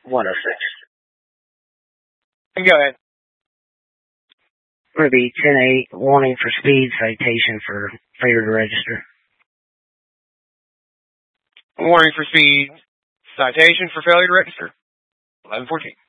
106. Go ahead. Going to be 10-8, warning for speed, citation for failure to register. Warning for speed, citation for failure to register. 1114.